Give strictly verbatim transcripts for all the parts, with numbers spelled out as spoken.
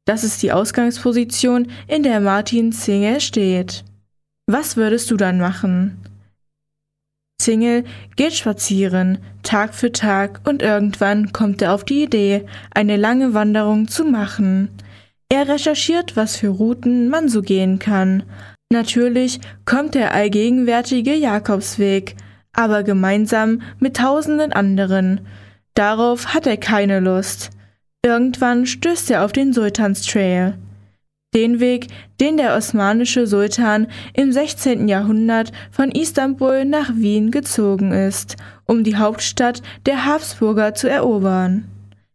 Das ist die Ausgangsposition, in der Martin Single steht. Was würdest du dann machen? Single geht spazieren, Tag für Tag, und irgendwann kommt er auf die Idee, eine lange Wanderung zu machen. Er recherchiert, was für Routen man so gehen kann. Natürlich kommt der allgegenwärtige Jakobsweg, aber gemeinsam mit tausenden anderen. Darauf hat er keine Lust. Irgendwann stößt er auf den Sultanstrail. Den Weg, den der osmanische Sultan im sechzehnten Jahrhundert von Istanbul nach Wien gezogen ist, um die Hauptstadt der Habsburger zu erobern.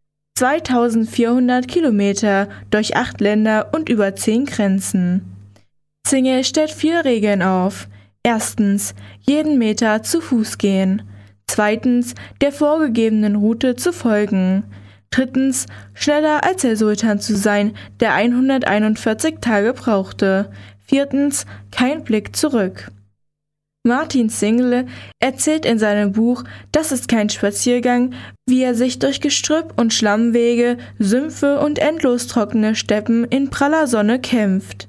zweitausendvierhundert Kilometer durch acht Länder und über zehn Grenzen. Single stellt vier Regeln auf. Erstens, jeden Meter zu Fuß gehen. Zweitens, der vorgegebenen Route zu folgen. Drittens, schneller als der Sultan zu sein, der hunderteinundvierzig Tage brauchte. Viertens, kein Blick zurück. Martin Single erzählt in seinem Buch Das ist kein Spaziergang, wie er sich durch Gestrüpp und Schlammwege, Sümpfe und endlos trockene Steppen in praller Sonne kämpft.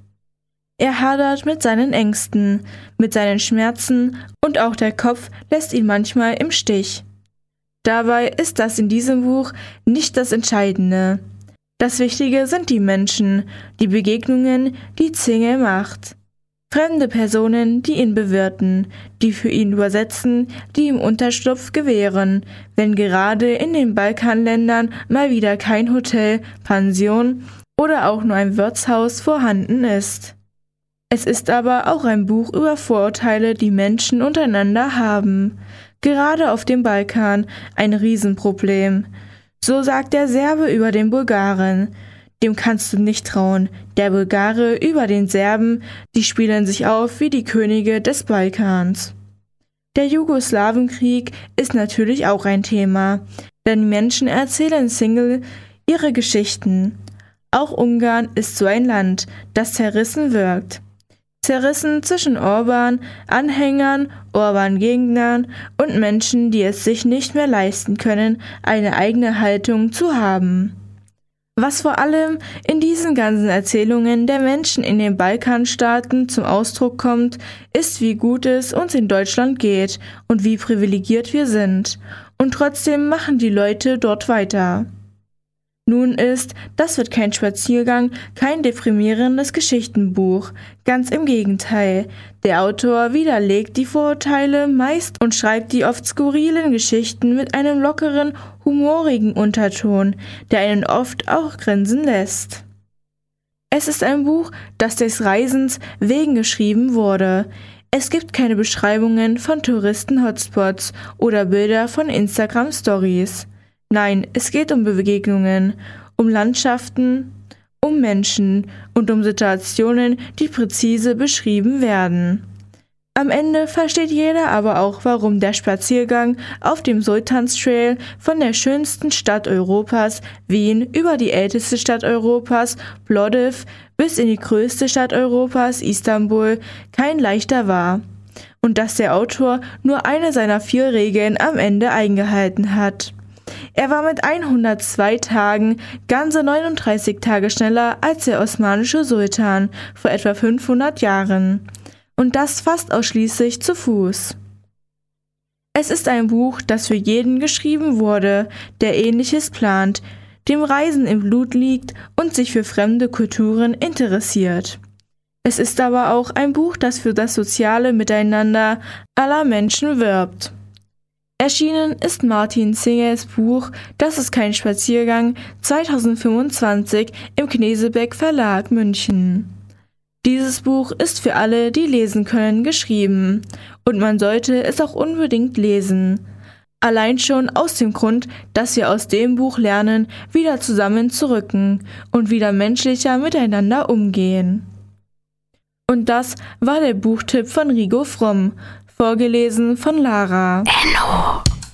Er hadert mit seinen Ängsten, mit seinen Schmerzen, und auch der Kopf lässt ihn manchmal im Stich. Dabei ist das in diesem Buch nicht das Entscheidende. Das Wichtige sind die Menschen, die Begegnungen, die Single macht. Fremde Personen, die ihn bewirten, die für ihn übersetzen, die ihm Unterschlupf gewähren, wenn gerade in den Balkanländern mal wieder kein Hotel, Pension oder auch nur ein Wirtshaus vorhanden ist. Es ist aber auch ein Buch über Vorurteile, die Menschen untereinander haben. Gerade auf dem Balkan ein Riesenproblem. So sagt der Serbe über den Bulgaren. Dem kannst du nicht trauen. Der Bulgare über den Serben, die spielen sich auf wie die Könige des Balkans. Der Jugoslawenkrieg ist natürlich auch ein Thema, denn die Menschen erzählen Single ihre Geschichten. Auch Ungarn ist so ein Land, das zerrissen wirkt. Zerrissen zwischen Orban-Anhängern, Orban-Gegnern und Menschen, die es sich nicht mehr leisten können, eine eigene Haltung zu haben. Was vor allem in diesen ganzen Erzählungen der Menschen in den Balkanstaaten zum Ausdruck kommt, ist, wie gut es uns in Deutschland geht und wie privilegiert wir sind. Und trotzdem machen die Leute dort weiter. Nun ist Das wird kein Spaziergang kein deprimierendes Geschichtenbuch. Ganz im Gegenteil. Der Autor widerlegt die Vorurteile meist und schreibt die oft skurrilen Geschichten mit einem lockeren, humorigen Unterton, der einen oft auch grinsen lässt. Es ist ein Buch, das des Reisens wegen geschrieben wurde. Es gibt keine Beschreibungen von Touristen-Hotspots oder Bilder von Instagram-Stories. Nein, es geht um Begegnungen, um Landschaften, um Menschen und um Situationen, die präzise beschrieben werden. Am Ende versteht jeder aber auch, warum der Spaziergang auf dem Sultanstrail von der schönsten Stadt Europas, Wien, über die älteste Stadt Europas, Plovdiv, bis in die größte Stadt Europas, Istanbul, kein leichter war. Und dass der Autor nur eine seiner vier Regeln am Ende eingehalten hat. Er war mit hundertzwei Tagen ganze neununddreißig Tage schneller als der osmanische Sultan vor etwa fünfhundert Jahren. Und das fast ausschließlich zu Fuß. Es ist ein Buch, das für jeden geschrieben wurde, der Ähnliches plant, dem Reisen im Blut liegt und sich für fremde Kulturen interessiert. Es ist aber auch ein Buch, das für das soziale Miteinander aller Menschen wirbt. Erschienen ist Martin Singles Buch Das ist kein Spaziergang zweitausendfünfundzwanzig im Knesebeck Verlag München. Dieses Buch ist für alle, die lesen können, geschrieben und man sollte es auch unbedingt lesen. Allein schon aus dem Grund, dass wir aus dem Buch lernen, wieder zusammenzurücken und wieder menschlicher miteinander umgehen. Und das war der Buchtipp von Rigo Fromm, vorgelesen von Lara. Hello.